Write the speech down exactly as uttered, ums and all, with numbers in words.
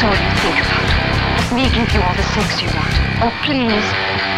more you think about. Me give you all the sex you want. Oh, please.